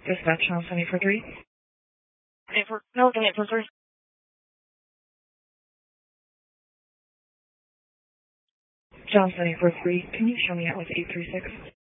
Dispatch Johnson 843. No, 843. Johnson 843, can you show me out with 836?